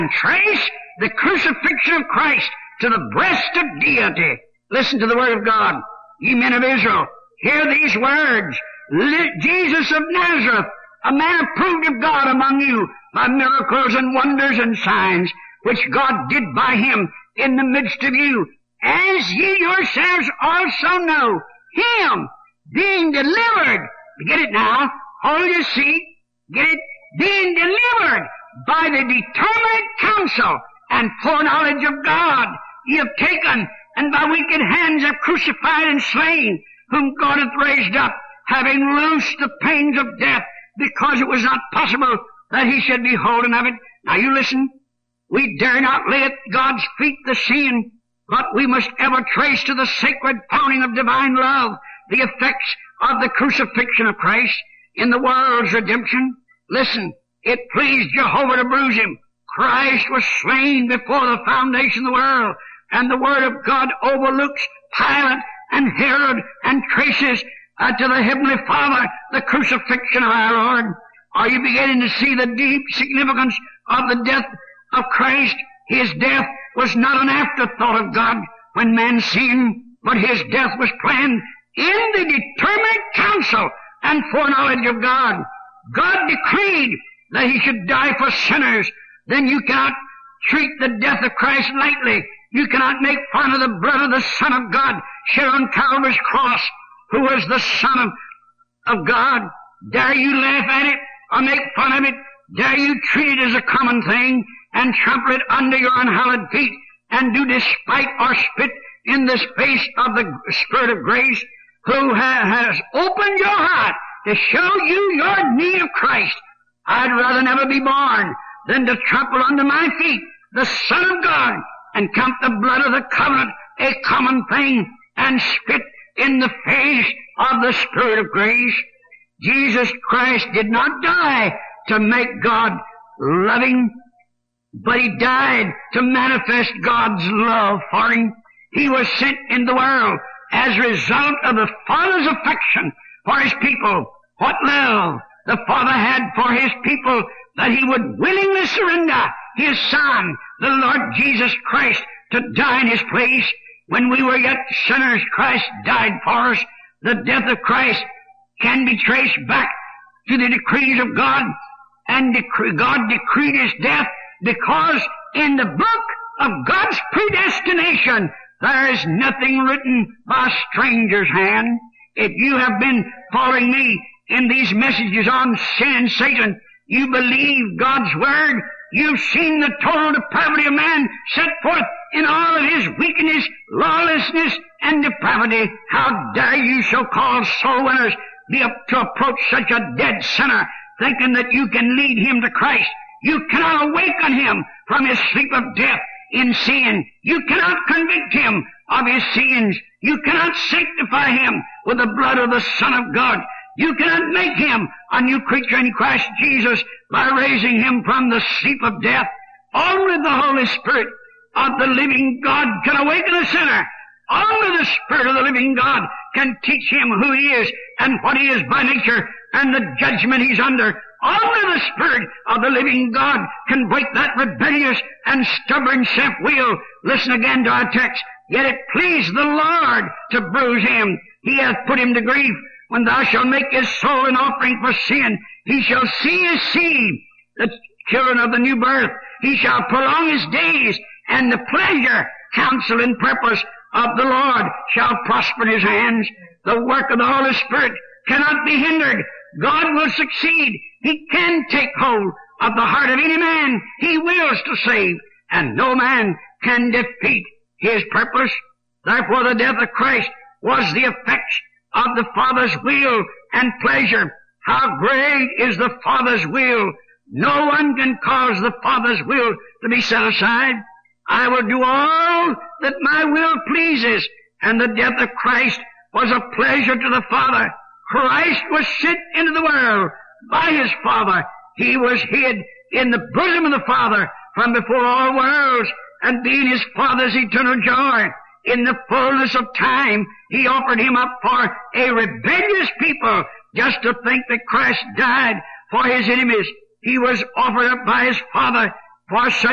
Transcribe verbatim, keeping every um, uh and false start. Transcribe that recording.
trace the crucifixion of Christ to the breast of deity. Listen to the word of God. Ye men of Israel, hear these words. Jesus of Nazareth, a man approved of God among you by miracles and wonders and signs, which God did by him in the midst of you, as ye yourselves also know, him being delivered, get it now, hold your seat, get it, being delivered by the determinate counsel and foreknowledge of God, ye have taken, and by wicked hands have crucified and slain, whom God hath raised up, having loosed the pains of death, because it was not possible that he should be holden of it. Now you listen. We dare not lay at God's feet the sin, but we must ever trace to the sacred fountain of divine love the effects of the crucifixion of Christ in the world's redemption. Listen, it pleased Jehovah to bruise him. Christ was slain before the foundation of the world, and the Word of God overlooks Pilate and Herod and traces uh, to the Heavenly Father the crucifixion of our Lord. Are you beginning to see the deep significance of the death of Christ? His death was not an afterthought of God when man sinned, but his death was planned in the determinate counsel and foreknowledge of God. God decreed that he should die for sinners. Then you cannot treat the death of Christ lightly. You cannot make fun of the blood of the Son of God shed on Calvary's cross, who was the Son of, of God. Dare you laugh at it or make fun of it? Dare you treat it as a common thing and trample it under your unhallowed feet and do despite or spit in the face of the Spirit of grace, who ha- has opened your heart to show you your need of Christ? I'd rather never be born than to trample under my feet the Son of God and count the blood of the covenant a common thing and spit in the face of the Spirit of grace. Jesus Christ did not die to make God loving, but he died to manifest God's love for him. He was sent in the world as a result of the Father's affection for his people. What love the Father had for his people, that he would willingly surrender his Son, the Lord Jesus Christ, to die in his place. When we were yet sinners, Christ died for us. The death of Christ can be traced back to the decrees of God, and dec- God decreed his death because in the book of God's predestination there is nothing written by a stranger's hand. If you have been following me in these messages on sin and Satan, you believe God's Word, you've seen the total depravity of man set forth in all of his wickedness, lawlessness, and depravity. How dare you so-called soul winners be up to approach such a dead sinner, thinking that you can lead him to Christ? You cannot awaken him from his sleep of death in sin. You cannot convict him of his sins. You cannot sanctify him with the blood of the Son of God. You cannot make him a new creature in Christ Jesus by raising him from the sleep of death. Only the Holy Spirit of the living God can awaken a sinner. Only the Spirit of the living God can teach him who he is and what he is by nature and the judgment he's under. Only the Spirit of the living God can break that rebellious and stubborn self-will. Listen again to our text. Yet it pleased the Lord to bruise him. He hath put him to grief. When thou shalt make his soul an offering for sin, he shall see his seed, the children of the new birth. He shall prolong his days, and the pleasure, counsel, and purpose of the Lord shall prosper in his hands. The work of the Holy Spirit cannot be hindered. God will succeed. He can take hold of the heart of any man he wills to save, and no man can defeat his purpose. Therefore the death of Christ was the effect of the Father's will and pleasure. How great is the Father's will! No one can cause the Father's will to be set aside. I will do all that my will pleases, and the death of Christ was a pleasure to the Father. Christ was sent into the world by his Father. He was hid in the bosom of the Father from before all worlds, and being his Father's eternal joy, in the fullness of time, he offered him up for a rebellious people. Just to think that Christ died for his enemies. He was offered up by his Father for such